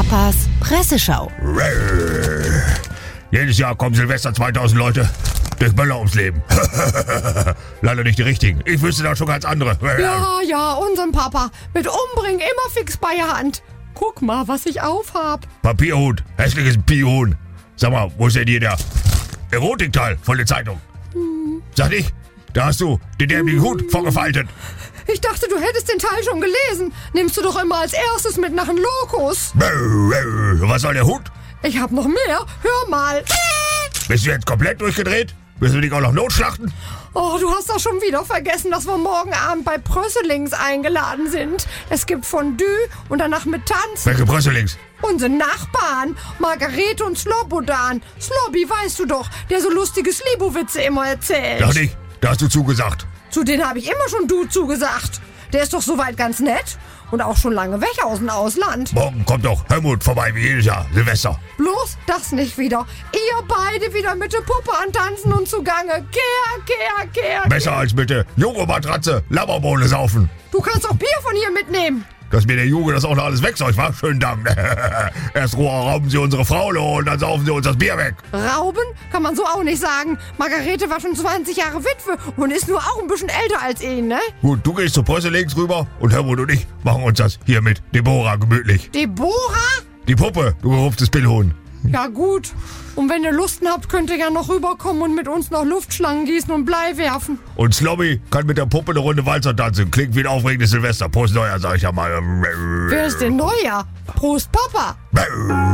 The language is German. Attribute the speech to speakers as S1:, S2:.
S1: Papas Presseschau.
S2: Jedes Jahr kommen Silvester 2000 Leute durch Böller ums Leben. Leider nicht die richtigen. Ich wüsste da schon ganz andere.
S3: Ja, unseren Papa. Mit Umbringen immer fix bei der Hand. Guck mal, was ich aufhab.
S2: Papierhut, hässliches Piohun. Sag mal, wo ist denn hier der Erotikteil von der Zeitung? Sag ich, da hast du den dämlichen Hut vorgefaltet.
S3: Ich dachte, du hättest den Teil schon gelesen. Nimmst du doch immer als erstes mit nach den Lokus.
S2: Was soll der Hut?
S3: Ich hab noch mehr. Hör mal.
S2: Bist du jetzt komplett durchgedreht? Willst du dich auch noch notschlachten?
S3: Oh, du hast doch schon wieder vergessen, dass wir morgen Abend bei Prösselings eingeladen sind. Es gibt Fondue und danach mit Tanzen.
S2: Welche Brüsselings?
S3: Unsere Nachbarn, Margarete und Slobodan. Slobby, weißt du doch, der so lustige Slibo-Witze immer erzählt.
S2: Doch nicht, da hast du zugesagt.
S3: Zu denen habe ich immer schon du zugesagt. Der ist doch soweit ganz nett und auch schon lange weg aus dem Ausland.
S2: Morgen kommt doch Helmut vorbei wie jedes Jahr, Silvester.
S3: Bloß das nicht wieder. Ihr beide wieder mit der Puppe antanzen und zugange. Kehr.
S2: Besser als mit der Joghurtmatratze Lammerbohle saufen.
S3: Du kannst auch Bier von hier mitnehmen.
S2: Dass mir der Junge das auch noch alles wegsaugt, war? Schönen Dank. Erst rauben sie unsere Fraule und dann saufen sie uns das Bier weg.
S3: Rauben? Kann man so auch nicht sagen. Margarete war schon 20 Jahre Witwe und ist nur auch ein bisschen älter als ihn, ne?
S2: Gut, du gehst zu Brüsselings rüber und Helmut und ich machen uns das hier mit Deborah gemütlich.
S3: Deborah?
S2: Die Puppe, du gerupftes Pillhuhn.
S3: Ja gut. Und wenn ihr Lusten habt, könnt ihr ja noch rüberkommen und mit uns noch Luftschlangen gießen und Blei werfen.
S2: Und Slobby kann mit der Puppe eine Runde Walzer tanzen. Klingt wie ein aufregendes Silvester. Prost Neujahr, sag ich ja mal.
S3: Wer ist denn Neujahr? Prost, Papa.